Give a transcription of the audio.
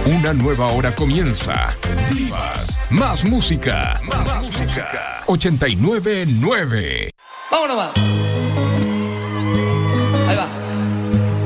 Una nueva hora comienza. Vivas. Más música. Más música. 89.9. ¡Vámonos más!